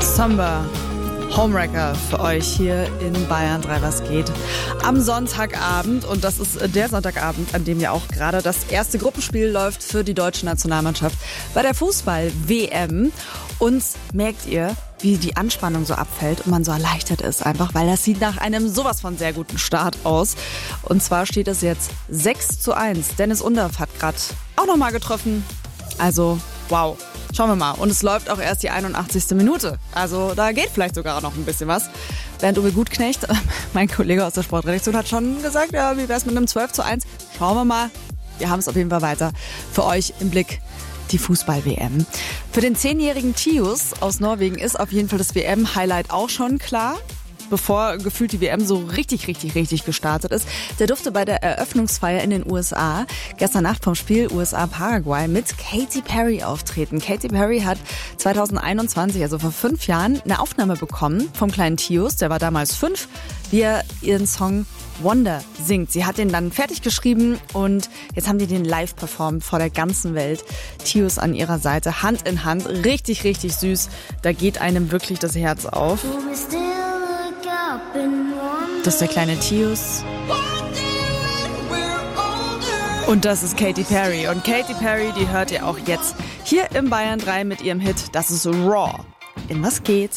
Samba, Homewrecker für euch hier in Bayern 3, was geht. Am Sonntagabend, und das ist der Sonntagabend, an dem ja auch gerade das erste Gruppenspiel läuft für die deutsche Nationalmannschaft bei der Fußball-WM. Und merkt ihr, wie die Anspannung so abfällt und man so erleichtert ist einfach, weil das sieht nach einem sowas von sehr guten Start aus. Und zwar steht es jetzt 6:1. Dennis Undaff hat gerade auch nochmal getroffen. Also, wow. Schauen wir mal. Und es läuft auch erst die 81. Minute. Also da geht vielleicht sogar noch ein bisschen was. Bernd Uwe Gutknecht, mein Kollege aus der Sportredaktion, hat schon gesagt, ja, wie wär's mit einem 12:1? Schauen wir mal. Wir haben es auf jeden Fall weiter für euch im Blick. Die Fußball-WM. Für den 10-jährigen Tius aus Norwegen ist auf jeden Fall das WM-Highlight auch schon klar. Bevor gefühlt die WM so richtig gestartet ist. Der durfte bei der Eröffnungsfeier in den USA gestern Nacht vom Spiel USA-Paraguay mit Katy Perry auftreten. Katy Perry hat 2021, also vor 5 Jahren, eine Aufnahme bekommen vom kleinen Tius, der war damals 5, wie er ihren Song Wonder singt. Sie hat den dann fertig geschrieben und jetzt haben die den live performt vor der ganzen Welt. Tius an ihrer Seite, Hand in Hand, richtig süß. Da geht einem wirklich das Herz auf. Das ist der kleine Tius. Und das ist Katy Perry. Und Katy Perry, die hört ihr auch jetzt hier im Bayern 3 mit ihrem Hit. Das ist Raw. In Was geht?